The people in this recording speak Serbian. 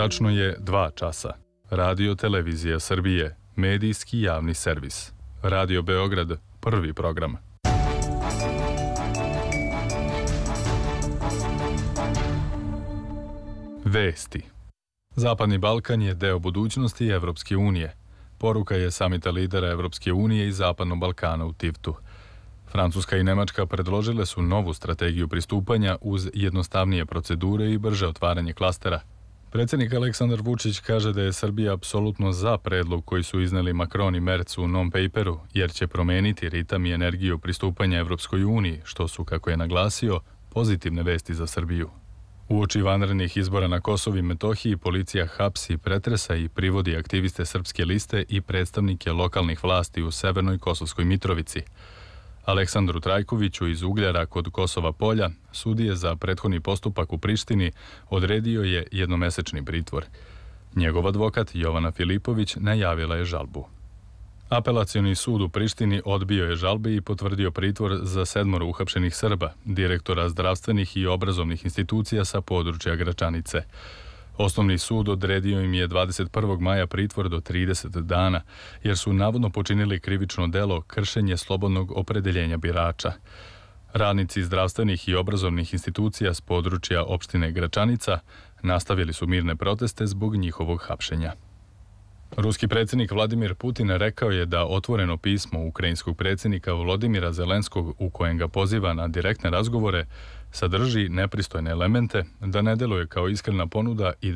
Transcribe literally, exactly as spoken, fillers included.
Tačno je dva časa. Radio Televizija Srbije, medijski javni servis. Radio Beograd, prvi program. Vesti. Zapadni Balkan je deo budućnosti Evropske unije. Poruka je samita lidera Evropske unije i Zapadnog Balkana u Tivtu. Francuska i Nemačka predložile su novu strategiju pristupanja uz jednostavnije procedure i brže otvaranje klastera. Predsjednik Aleksandar Vučić kaže da je Srbija apsolutno za predlog koji su izneli Macron i Merz u non-paperu, jer će promeniti ritam i energiju pristupanja Evropskoj uniji, što su, kako je naglasio, pozitivne vesti za Srbiju. Uoči vanrednih izbora na Kosovu i Metohiji, policija hapsi, pretresa i privodi aktiviste Srpske liste i predstavnike lokalnih vlasti u Severnoj Kosovskoj Mitrovici. Aleksandru Trajkoviću iz Ugljara kod Kosova Polja, sudije za prethodni postupak u Prištini, odredio je jednomesečni pritvor. Njegov advokat Jovana Filipović najavila je žalbu. Apelacioni sud u Prištini odbio je žalbe i potvrdio pritvor za sedmoro uhapšenih Srba, direktora zdravstvenih i obrazovnih institucija sa područja Gračanice. Osnovni sud odredio im je dvadeset prvog maja pritvor do trideset dana, jer su navodno počinili krivično delo kršenje slobodnog opredeljenja birača. Radnici zdravstvenih i obrazovnih institucija s područja opštine Gračanica nastavili su mirne proteste zbog njihovog hapšenja. Ruski predsjednik Vladimir Putin rekao je da otvoreno pismo ukrajinskog predsjednika Volodimira Zelenskog, u kojem ga poziva na direktne razgovore, sadrži nepristojne elemente, da ne deluje kao iskrena ponuda i